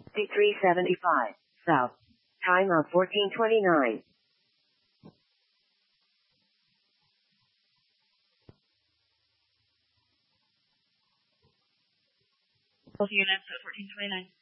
6375 South. Time of 1429. Both units at 1429.